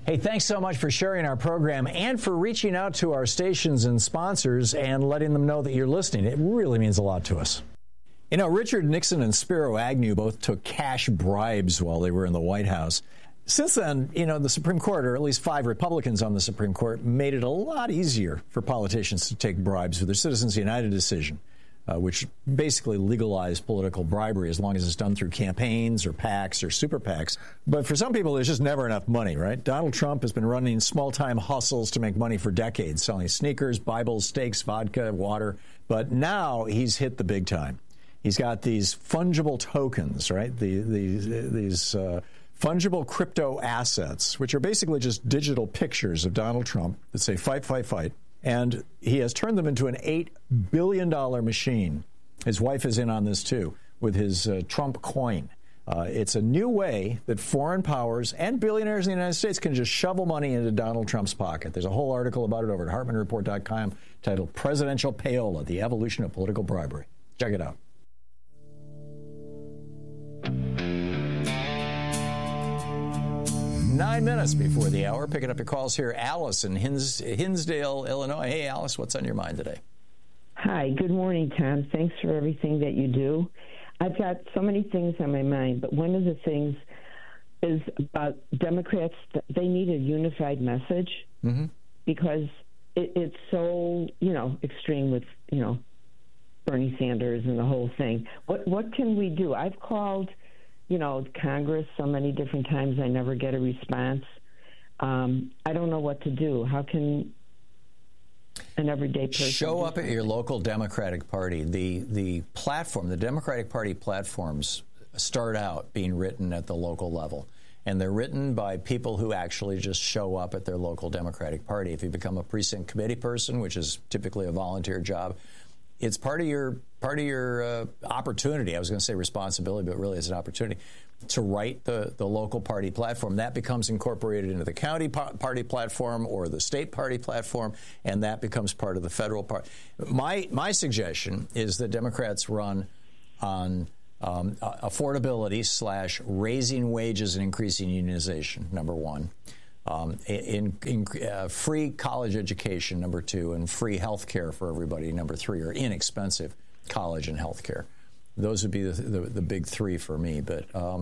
Hey, thanks so much for sharing our program and for reaching out to our stations and sponsors and letting them know that you're listening. It really means a lot to us. You know, Richard Nixon and Spiro Agnew both took cash bribes while they were in the White House. Since then, you know, the Supreme Court, or at least 5 Republicans on the Supreme Court, made it a lot easier for politicians to take bribes with their Citizens United decision, which basically legalized political bribery as long as it's done through campaigns or PACs or super PACs. But for some people, there's just never enough money, right? Donald Trump has been running small-time hustles to make money for decades, selling sneakers, Bibles, steaks, vodka, water. But now he's hit the big time. He's got these fungible tokens, right? These fungible crypto assets, which are basically just digital pictures of Donald Trump that say fight, fight, fight. And he has turned them into an $8 billion machine. His wife is in on this, too, with his Trump coin. It's a new way that foreign powers and billionaires in the United States can just shovel money into Donald Trump's pocket. There's a whole article about it over at HartmanReport.com titled Presidential Payola, The Evolution of Political Bribery. Check it out. Nine minutes before the hour, picking up your calls here. Alice in Hinsdale, Illinois. Hey, Alice, what's on your mind today? Hi, good morning, Tom. Thanks for everything that you do. I've got so many things on my mind, but one of the things is about Democrats. They need a unified message because it's so, extreme with, Bernie Sanders and the whole thing. What can we do? I've called Congress so many different times, I never get a response. I don't know what to do. How can an everyday person show up at your local Democratic Party? The platform, the Democratic Party platforms start out being written at the local level. And they're written by people who actually just show up at their local Democratic Party. If you become a precinct committee person, which is typically a volunteer job, it's part of your opportunity. I was going to say responsibility, but really it's an opportunity to write the local party platform. That becomes incorporated into the county party platform or the state party platform, and that becomes part of the federal party. My suggestion is that Democrats run on affordability / raising wages and increasing unionization, number one. Free college education, number 2, and free health care for everybody, number 3, or inexpensive college and health care. Those would be the big 3 for me. But,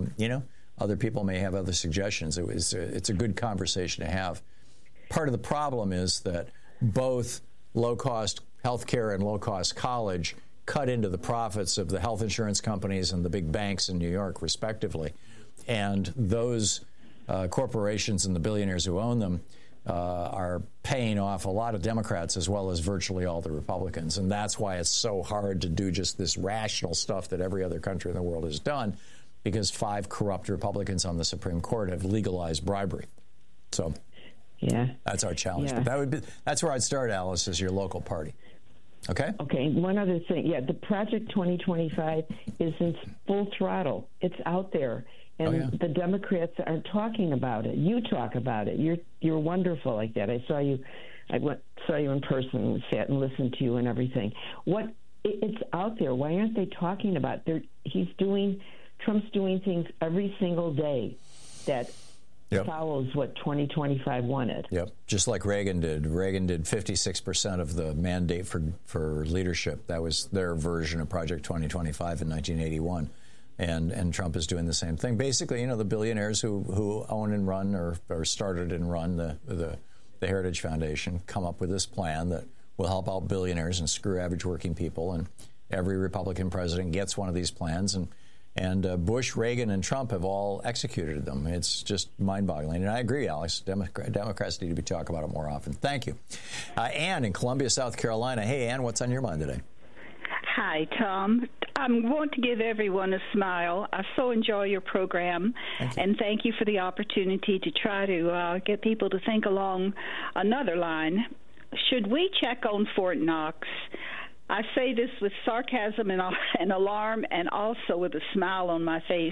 other people may have other suggestions. It's a good conversation to have. Part of the problem is that both low-cost health care and low-cost college cut into the profits of the health insurance companies and the big banks in New York, respectively. And those corporations and the billionaires who own them are paying off a lot of Democrats as well as virtually all the Republicans. And that's why it's so hard to do just this rational stuff that every other country in the world has done, because 5 corrupt Republicans on the Supreme Court have legalized bribery. So that's our challenge. Yeah. But that's where I'd start, Alice, is your local party. Okay? Okay, one other thing. Yeah, the Project 2025 is in full throttle. It's out there. And the Democrats are talking about it. You talk about it. You're wonderful like that. I saw you in person and sat and listened to you and everything. It's out there. Why aren't they talking about it? Trump's doing things every single day that follows what 2025 wanted. Yep, just like Reagan did. Reagan did 56% of the mandate for leadership. That was their version of Project 2025 in 1981. And Trump is doing the same thing. Basically, the billionaires who own and run or started and run the Heritage Foundation come up with this plan that will help out billionaires and screw average working people. And every Republican president gets one of these plans. And Bush, Reagan, and Trump have all executed them. It's just mind-boggling. And I agree, Alex. Democrats need to be talking about it more often. Thank you. Ann in Columbia, South Carolina. Hey, Ann, what's on your mind today? Hi, Tom. I want to give everyone a smile. I so enjoy your program, and thank you for the opportunity to try to get people to think along another line. Should we check on Fort Knox? I say this with sarcasm and alarm, and also with a smile on my face.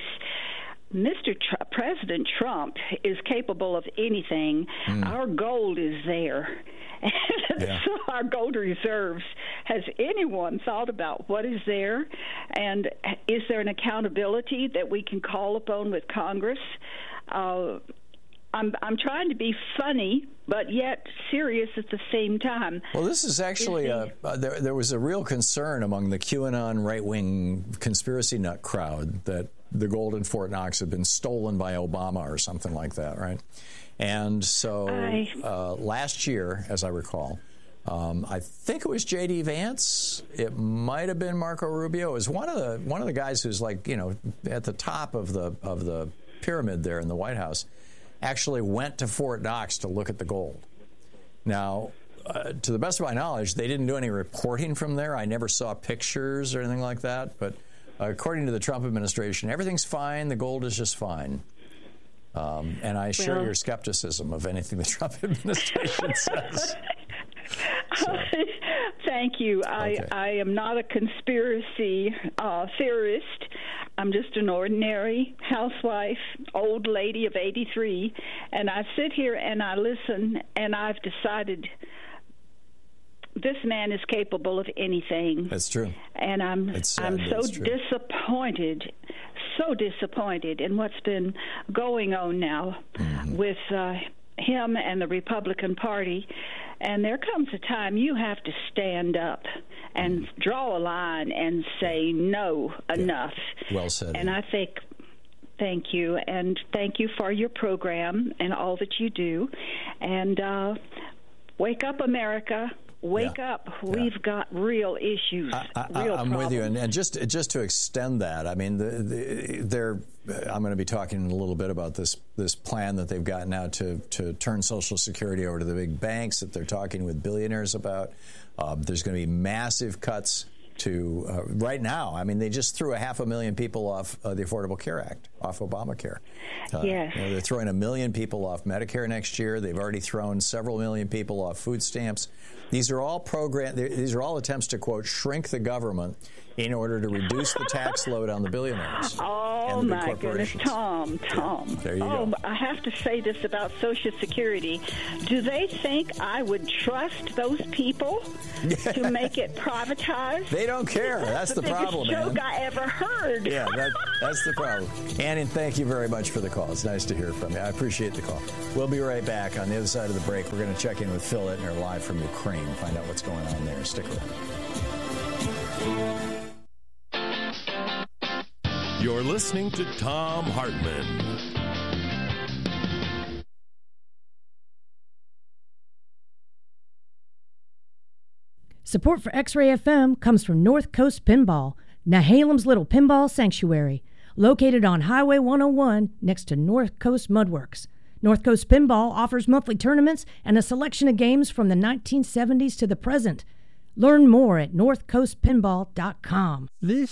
President Trump is capable of anything. Our gold is there. So our gold reserves. Has anyone thought about what is there? And is there an accountability that we can call upon with Congress? I'm trying to be funny, but yet serious at the same time. Well, this is actually there was a real concern among the QAnon right-wing conspiracy nut crowd that the gold in Fort Knox had been stolen by Obama or something like that, right? And so last year, as I recall, I think it was J.D. Vance. It might have been Marco Rubio. It was one of the guys who's like, you know, at the top of the pyramid there in the White House. Actually went to Fort Knox to look at the gold. Now, to the best of my knowledge, they didn't do any reporting from there. I never saw pictures or anything like that. But according to the Trump administration, everything's fine. The gold is just fine. And I share your skepticism of anything the Trump administration says. So. Thank you. Okay. I am not a conspiracy theorist. I'm just an ordinary housewife, old lady of 83, and I sit here and I listen, and I've decided this man is capable of anything. That's true. And I'm so disappointed in what's been going on now with him and the Republican Party. And there comes a time you have to stand up and draw a line and say, no, enough. Well said. And I think, thank you. And thank you for your program and all that you do. And wake up, America. Wake up. We've got real issues. I'm with you. And just to extend that, I mean, I'm going to be talking a little bit about this plan that they've got now to turn Social Security over to the big banks that they're talking with billionaires about. There's going to be massive cuts to right now. I mean, they just threw 500,000 people off the Affordable Care Act, off Obamacare. Yes. They're throwing 1 million people off Medicare next year. They've already thrown several million people off food stamps. These are all attempts to, quote, shrink the government in order to reduce the tax load on the billionaires. Oh, and the my goodness, Tom. Yeah, there you go. I have to say this about Social Security. Do they think I would trust those people to make it privatized? They don't care. That's the problem, biggest joke man. I ever heard. Yeah, that's the problem. Annie, thank you very much for the call. It's nice to hear from you. I appreciate the call. We'll be right back. On the other side of the break, we're going to check in with Phil Ittner live from Ukraine, find out what's going on there. Stick around. You're listening to Thom Hartmann. Support for X-Ray FM comes from North Coast Pinball, Nehalem's little pinball sanctuary, located on Highway 101 next to North Coast Mudworks. North Coast Pinball offers monthly tournaments and a selection of games from the 1970s to the present. Learn more at northcoastpinball.com. This